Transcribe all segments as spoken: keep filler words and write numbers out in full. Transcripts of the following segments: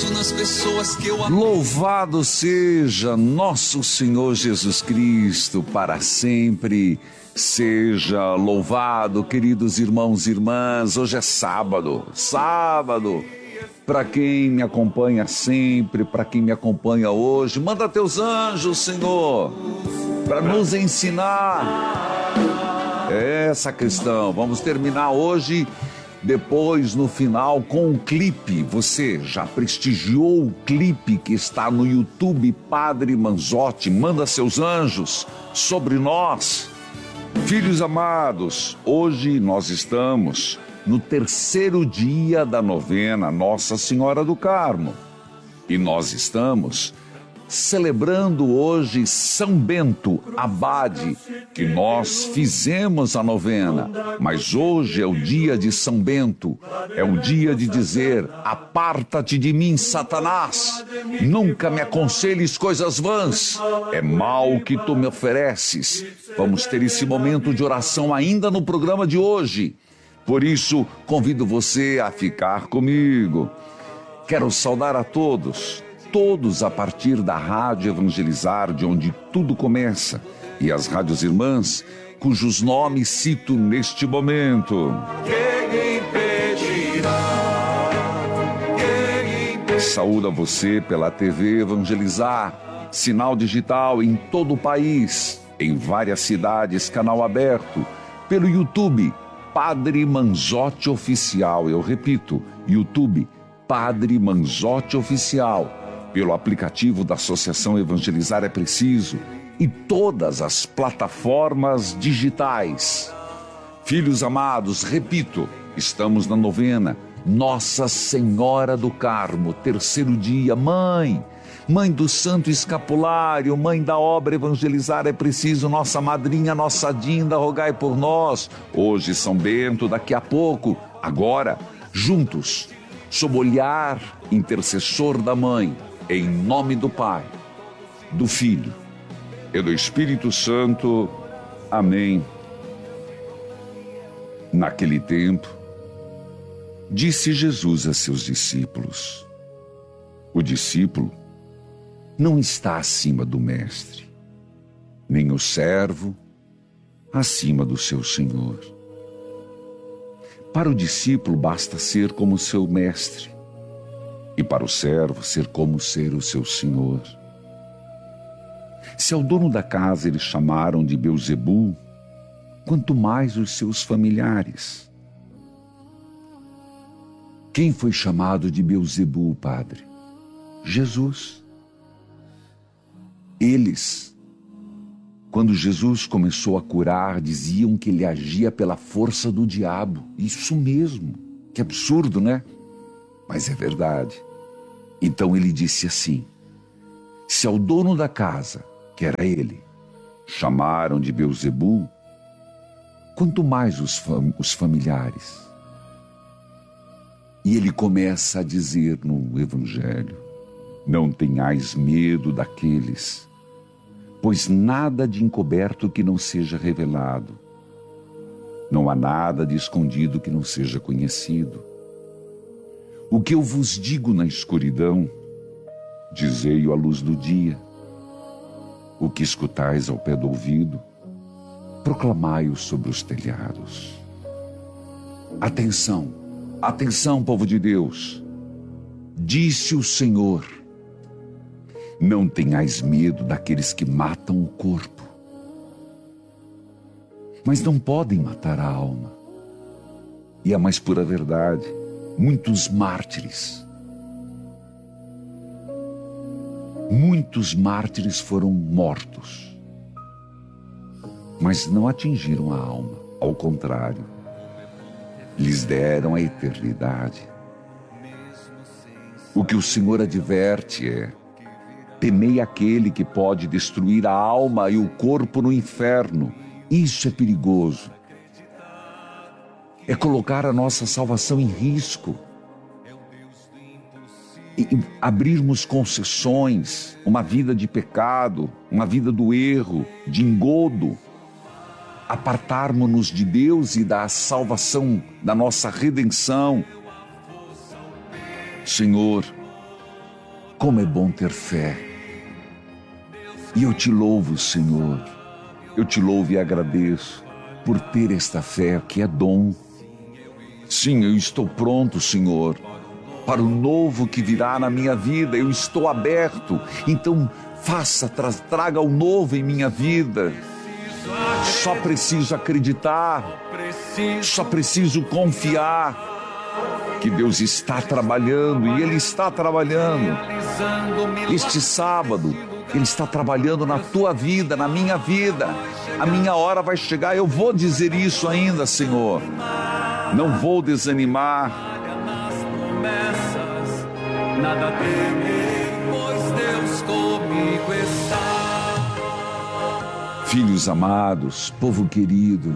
nas pessoas que eu amo. Louvado seja nosso Senhor Jesus Cristo, para sempre seja louvado, queridos irmãos e irmãs. Hoje é sábado, sábado. Para quem me acompanha sempre, para quem me acompanha hoje, manda teus anjos, Senhor, para nos ensinar essa questão. Vamos terminar hoje, depois no final, com um clipe. Você já prestigiou o clipe que está no YouTube, Padre Manzotti? Manda seus anjos sobre nós. Filhos amados, hoje nós estamos no terceiro dia da novena Nossa Senhora do Carmo. E nós estamos celebrando hoje São Bento Abade, que nós fizemos a novena. Mas hoje é o dia de São Bento, é o dia de dizer: aparta-te de mim, Satanás, nunca me aconselhes coisas vãs, é mal que tu me ofereces. Vamos ter esse momento de oração ainda no programa de hoje. Por isso, convido você a ficar comigo. Quero saudar a todos, todos a partir da Rádio Evangelizar, de onde tudo começa, e as rádios irmãs, cujos nomes cito neste momento. Quem impedirá? Quem impedirá? Saúdo a você pela T V Evangelizar, sinal digital em todo o país, em várias cidades, canal aberto, pelo YouTube, Padre Manzotti Oficial. Eu repito, YouTube, Padre Manzotti Oficial, pelo aplicativo da Associação Evangelizar é Preciso e todas as plataformas digitais. Filhos amados, repito, estamos na novena Nossa Senhora do Carmo, terceiro dia. Mãe, Mãe do Santo Escapulário, Mãe da obra Evangelizar é Preciso, nossa madrinha, nossa Dinda, rogai por nós. Hoje São Bento, daqui a pouco, agora, juntos, sob o olhar intercessor da Mãe, em nome do Pai, do Filho e do Espírito Santo. Amém. Naquele tempo, disse Jesus a seus discípulos: o discípulo não está acima do mestre, nem o servo acima do seu senhor. Para o discípulo basta ser como seu mestre, e para o servo ser como ser o seu senhor. Se ao dono da casa eles chamaram de Beelzebul, quanto mais os seus familiares. Quem foi chamado de Beelzebul, Padre? Jesus. Eles, quando Jesus começou a curar, diziam que ele agia pela força do diabo. Isso mesmo, que absurdo, né? Mas é verdade. Então ele disse assim: se ao dono da casa, que era ele, chamaram de Beelzebul, quanto mais os, fam- os familiares. E ele começa a dizer no Evangelho: não tenhais medo daqueles, pois nada de encoberto que não seja revelado, não há nada de escondido que não seja conhecido. O que eu vos digo na escuridão, dizei-o à luz do dia. O que escutais ao pé do ouvido, proclamai-o sobre os telhados. Atenção, atenção, povo de Deus. Disse o Senhor: não tenhais medo daqueles que matam o corpo, mas não podem matar a alma. E a mais pura verdade, muitos mártires, muitos mártires foram mortos, mas não atingiram a alma. Ao contrário, lhes deram a eternidade. O que o Senhor adverte é: temei aquele que pode destruir a alma e o corpo no inferno. Isso é perigoso. É colocar a nossa salvação em risco. E abrirmos concessões, uma vida de pecado, uma vida do erro, de engodo. Apartarmos-nos de Deus e da salvação, da nossa redenção. Senhor, Como é bom ter fé. E eu te louvo, Senhor. Eu te louvo e agradeço por ter esta fé que é dom. Sim, eu estou pronto, Senhor, para o novo que virá na minha vida. Eu estou aberto. Então, faça, tra- traga o novo em minha vida. Só preciso acreditar. Só preciso confiar que Deus está trabalhando, e Ele está trabalhando. Este sábado, Ele está trabalhando na tua vida, na minha vida. A minha hora vai chegar, eu vou dizer isso ainda, Senhor. Não vou desanimar. Nada temerei, pois Deus comigo está. Filhos amados, povo querido,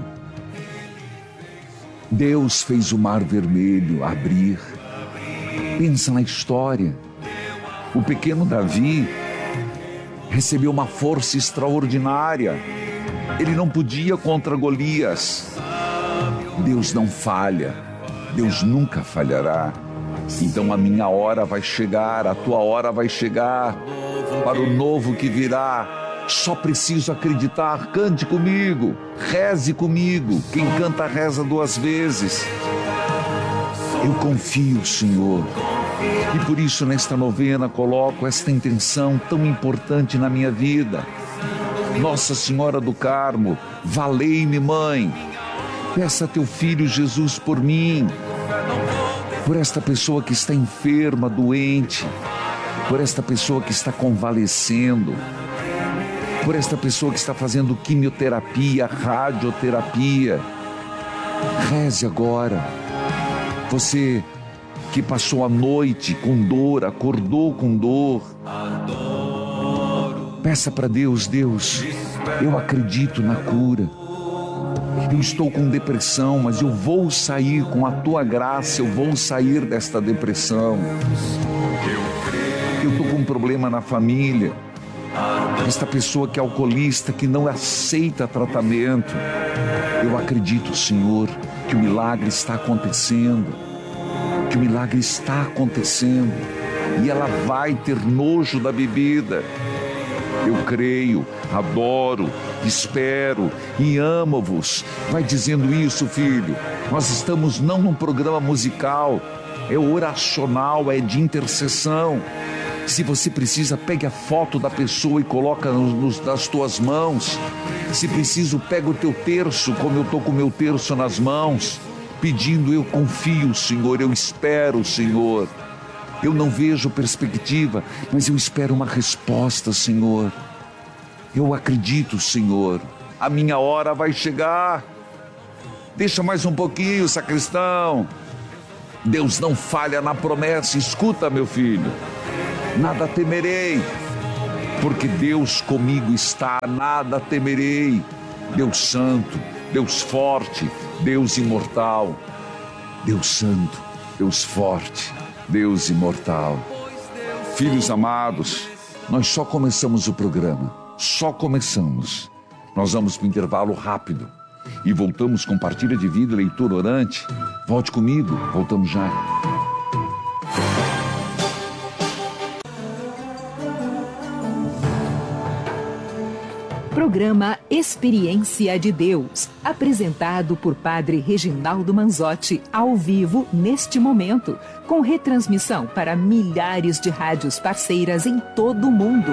Deus fez o mar vermelho abrir. Pensa na história. O pequeno Davi recebeu uma força extraordinária. Ele não podia contra Golias. Deus não falha. Deus nunca falhará. Então a minha hora vai chegar, a tua hora vai chegar para o novo que virá. Só preciso acreditar. Cante comigo, reze comigo. Quem canta reza duas vezes. Eu confio, Senhor, e por isso nesta novena coloco esta intenção tão importante na minha vida. Nossa Senhora do Carmo, valei-me, Mãe. Peça a teu Filho Jesus por mim, por esta pessoa que está enferma, doente, por esta pessoa que está convalescendo, por esta pessoa que está fazendo quimioterapia, radioterapia. Reze agora. Você que passou a noite com dor, acordou com dor. Peça para Deus: Deus, eu acredito na cura. Eu estou com depressão, mas eu vou sair com a tua graça, eu vou sair desta depressão. Eu estou com um problema na família. Esta pessoa que é alcoolista, que não aceita tratamento. Eu acredito, Senhor, que o milagre está acontecendo. Que o milagre está acontecendo. E ela vai ter nojo da bebida. Eu creio, adoro, espero e amo-vos. Vai dizendo isso, filho. Nós estamos não num programa musical, é oracional, é de intercessão. Se você precisa, pegue a foto da pessoa e coloca nos, nas tuas mãos. Se preciso, pega o teu terço, como eu estou com o meu terço nas mãos, pedindo: eu confio, Senhor, eu espero, Senhor. Eu não vejo perspectiva, mas eu espero uma resposta, Senhor. Eu acredito, Senhor. A minha hora vai chegar. Deixa mais um pouquinho, sacristão. Deus não falha na promessa. Escuta, meu filho. Nada temerei, porque Deus comigo está. Nada temerei. Deus santo, Deus forte, Deus imortal. Deus santo, Deus forte, Deus imortal. Filhos amados, nós só começamos o programa. Só começamos. Nós vamos para o intervalo rápido e voltamos com partilha de vida, leitura orante. Volte comigo, voltamos já. Programa Experiência de Deus, apresentado por Padre Reginaldo Manzotti, ao vivo neste momento, com retransmissão para milhares de rádios parceiras em todo o mundo.